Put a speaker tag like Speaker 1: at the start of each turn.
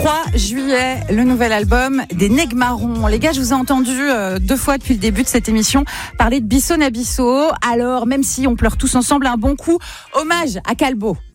Speaker 1: 3 juillet, le nouvel album des Nègres-Marrons. Les gars, je vous ai entendu 2 fois depuis le début de cette émission parler de Bisso Nabisso. Alors, même si on pleure tous ensemble un bon coup, hommage à Calbo.